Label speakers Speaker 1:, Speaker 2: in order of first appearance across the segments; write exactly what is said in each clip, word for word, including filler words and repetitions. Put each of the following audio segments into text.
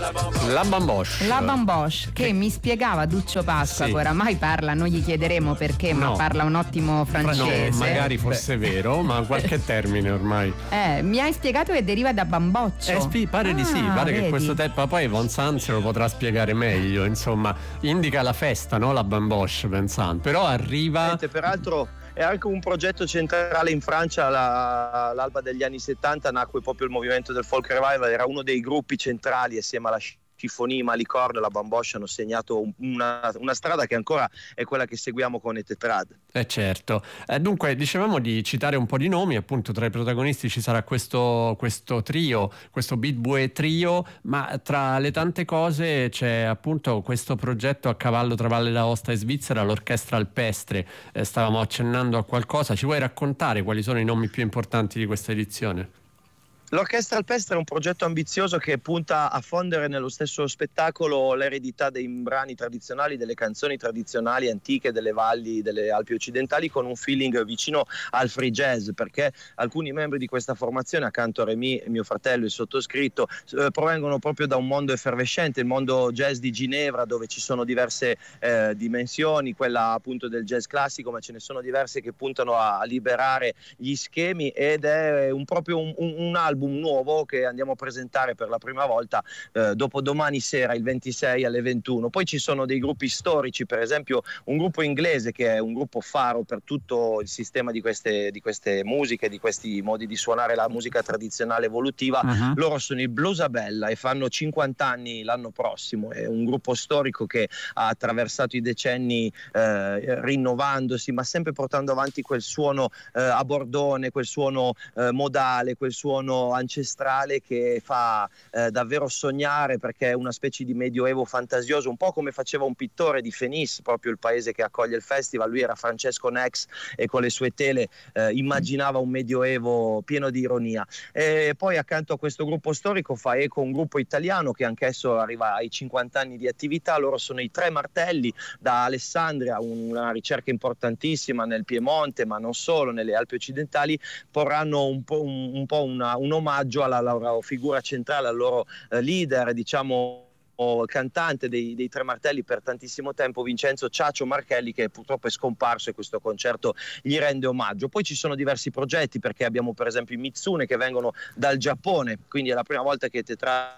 Speaker 1: La Bamboche.
Speaker 2: La Bamboche, che, che mi spiegava Duccio Pasqua, sì. che oramai parla, non gli chiederemo perché, no. ma parla un ottimo francese.
Speaker 1: No, magari fosse Beh. vero, ma qualche termine ormai.
Speaker 2: Eh, mi hai spiegato che deriva da bamboccio.
Speaker 1: Eh, spi- pare ah, di sì, pare
Speaker 2: vedi.
Speaker 1: che questo tempo, poi Von Sanz lo potrà spiegare meglio, insomma, indica la festa, no? La Bamboche, pensando, però arriva...
Speaker 3: Sente, peraltro è anche un progetto centrale in Francia, la, all'alba degli anni settanta nacque proprio il movimento del folk revival, era uno dei gruppi centrali assieme alla Chiffoni, Malicorne e la Bamboche hanno segnato una, una strada che ancora è quella che seguiamo con Etetrad.
Speaker 1: Eh certo, eh, dunque dicevamo di citare un po' di nomi, appunto tra i protagonisti ci sarà questo, questo trio, questo Beat Bue trio, ma tra le tante cose c'è appunto questo progetto a cavallo tra Valle d'Aosta e Svizzera, l'Orchestra Alpestre. Eh, stavamo accennando a qualcosa, ci vuoi raccontare quali sono i nomi più importanti di questa edizione?
Speaker 3: L'Orchestra Alpestre è un progetto ambizioso che punta a fondere nello stesso spettacolo l'eredità dei brani tradizionali, delle canzoni tradizionali antiche delle valli delle Alpi occidentali, con un feeling vicino al free jazz, perché alcuni membri di questa formazione, accanto a Remy, mio fratello, il sottoscritto, eh, provengono proprio da un mondo effervescente, il mondo jazz di Ginevra, dove ci sono diverse eh, dimensioni, quella appunto del jazz classico, ma ce ne sono diverse che puntano a liberare gli schemi, ed è un, proprio un, un, un album nuovo che andiamo a presentare per la prima volta eh, dopo domani sera, il ventisei alle ventuno. Poi ci sono dei gruppi storici, per esempio un gruppo inglese che è un gruppo faro per tutto il sistema di queste, di queste musiche, di questi modi di suonare la musica tradizionale evolutiva. Uh-huh. Loro sono i Bluesabella e fanno cinquanta anni l'anno prossimo. È un gruppo storico che ha attraversato i decenni eh, rinnovandosi, ma sempre portando avanti quel suono eh, a bordone, quel suono eh, modale, quel suono ancestrale che fa eh, davvero sognare, perché è una specie di medioevo fantasioso, un po' come faceva un pittore di Fenice, proprio il paese che accoglie il festival. Lui era Francesco Nex e con le sue tele eh, immaginava un medioevo pieno di ironia. E poi accanto a questo gruppo storico fa eco un gruppo italiano che anch'esso arriva ai cinquanta anni di attività. Loro sono i Tre Martelli da Alessandria, una ricerca importantissima nel Piemonte, ma non solo, nelle Alpi occidentali. Porranno un po', un, un po' una, un omaggio alla loro figura centrale, al loro eh, leader, diciamo cantante dei, dei Tre Martelli per tantissimo tempo, Vincenzo Ciaccio Marchelli, che purtroppo è scomparso, e questo concerto gli rende omaggio. Poi ci sono diversi progetti, perché abbiamo per esempio i Mitsune che vengono dal Giappone, quindi è la prima volta che Tetra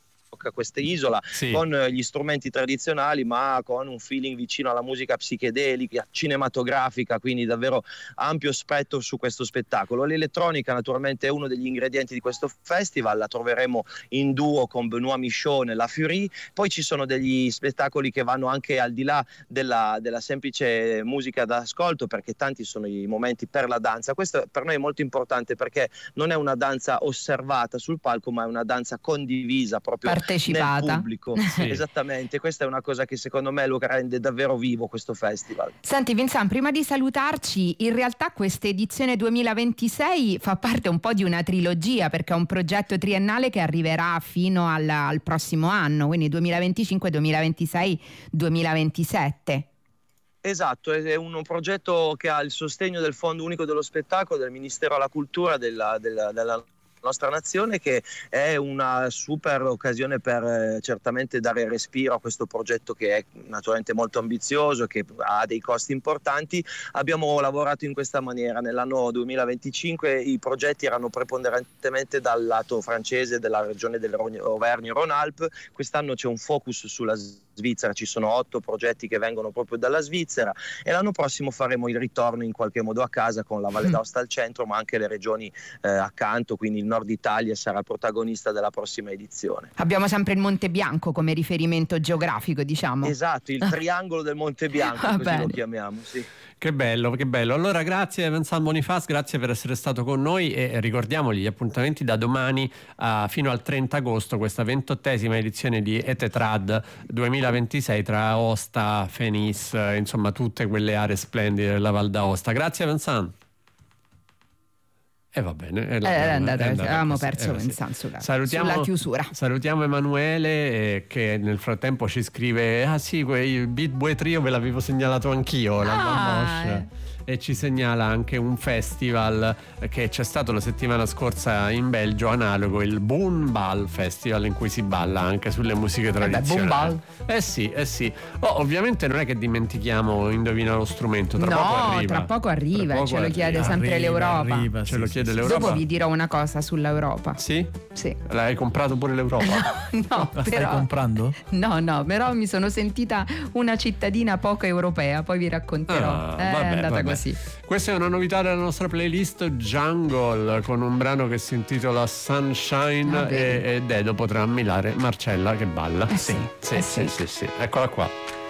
Speaker 3: a questa isola, sì. con gli strumenti tradizionali ma con un feeling vicino alla musica psichedelica, cinematografica, quindi davvero ampio spettro su questo spettacolo. L'elettronica naturalmente è uno degli ingredienti di questo festival, la troveremo in duo con Benoît Michon e La Furie. Poi ci sono degli spettacoli che vanno anche al di là della, della semplice musica d'ascolto, perché tanti sono i momenti per la danza. Questo per noi è molto importante, perché non è una danza osservata sul palco, ma è una danza condivisa proprio partecipata nel pubblico. Sì. Esattamente, questa è una cosa che secondo me lo rende davvero vivo questo festival.
Speaker 2: Senti Vincent, prima di salutarci, in realtà questa edizione duemilaventisei fa parte un po' di una trilogia, perché è un progetto triennale che arriverà fino al, al prossimo anno, quindi duemilaventicinque, duemilaventisei, duemilaventisette.
Speaker 3: Esatto, è un progetto che ha il sostegno del Fondo Unico dello Spettacolo, del Ministero alla Cultura della, della, della nostra nazione, che è una super occasione per eh, certamente dare respiro a questo progetto, che è naturalmente molto ambizioso, che ha dei costi importanti. Abbiamo lavorato in questa maniera. Nell'anno duemilaventicinque i progetti erano preponderantemente dal lato francese, della regione dell'Auvergne-Rhône-Alpes. Quest'anno c'è un focus sulla Svizzera, ci sono otto progetti che vengono proprio dalla Svizzera, e l'anno prossimo faremo il ritorno in qualche modo a casa con la Valle d'Aosta al centro, ma anche le regioni eh, accanto, quindi il Nord Italia sarà protagonista della prossima edizione.
Speaker 2: Abbiamo sempre il Monte Bianco come riferimento geografico, diciamo.
Speaker 3: Esatto, il triangolo del Monte Bianco, così bene. Lo chiamiamo, sì.
Speaker 1: Che bello, che bello. Allora grazie Vincent Boniface, grazie per essere stato con noi, e ricordiamogli gli appuntamenti da domani uh, fino al trenta agosto, questa ventottesima edizione di Etetrad duemilaventisei tra Aosta, Fenice, insomma tutte quelle aree splendide della Val d'Aosta. Grazie Vincent. E eh, va bene, è
Speaker 2: eh, è andata, è andata avevamo così, perso eh, Vincent sì. sulla,
Speaker 1: salutiamo,
Speaker 2: sulla chiusura.
Speaker 1: Salutiamo Emanuele eh, che nel frattempo ci scrive: ah sì, quei Beat Boy Trio ve l'avevo segnalato anch'io, la
Speaker 2: ah,
Speaker 1: Bamboche. e ci segnala anche un festival che c'è stato la settimana scorsa in Belgio, analogo, il Boom Ball Festival, in cui si balla anche sulle musiche tradizionali.
Speaker 2: Eh, beh,
Speaker 1: eh sì, eh sì. Oh, ovviamente non è che dimentichiamo Indovina lo strumento, tra
Speaker 2: no,
Speaker 1: poco arriva.
Speaker 2: tra poco arriva,
Speaker 1: tra poco
Speaker 2: ce lo
Speaker 1: arriva.
Speaker 2: chiede sempre
Speaker 4: Arriva,
Speaker 2: l'Europa.
Speaker 4: arriva,
Speaker 1: Ce
Speaker 4: sì,
Speaker 1: lo
Speaker 4: sì,
Speaker 1: chiede
Speaker 4: sì.
Speaker 1: l'Europa.
Speaker 2: Dopo vi dirò una cosa sull'Europa.
Speaker 1: Sì?
Speaker 2: Sì.
Speaker 1: L'hai comprato pure l'Europa?
Speaker 2: No,
Speaker 4: La stai
Speaker 2: però,
Speaker 4: comprando?
Speaker 2: no, no, però mi sono sentita una cittadina poco europea, poi vi racconterò.
Speaker 1: Ah,
Speaker 2: è
Speaker 1: vabbè,
Speaker 2: andata
Speaker 1: vabbè.
Speaker 2: così.
Speaker 1: Questa è una novità della nostra playlist Jungle, con un brano che si intitola Sunshine,
Speaker 2: Ah,
Speaker 1: e, e Dedo potrà ammirare Marcella che balla.
Speaker 2: Eh sì,
Speaker 1: sì,
Speaker 2: eh
Speaker 1: sì,
Speaker 2: sì.
Speaker 1: sì, sì. Eccola qua.